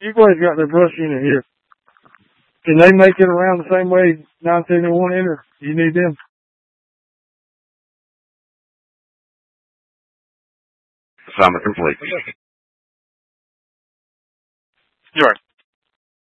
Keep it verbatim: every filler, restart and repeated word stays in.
you boys got their brush unit here. Can they make it around the same way nine seventy-one enter? You need them? Assignment complete. You are.